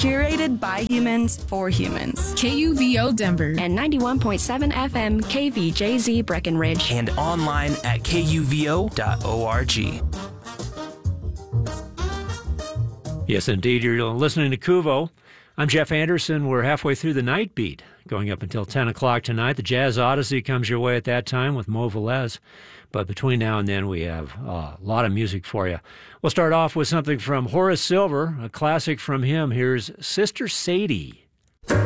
Curated by humans for humans. KUVO Denver. And 91.7 FM KVJZ Breckenridge. And online at kuvo.org. Yes, indeed. You're listening to KUVO. I'm Jeff Anderson. We're halfway through the night beat, going up until 10 o'clock tonight. The Jazz Odyssey comes your way at that time with Mo Velez. But between now and then, we have a lot of music for you. We'll start off with something from Horace Silver, a classic from him. Here's Sister Sadie.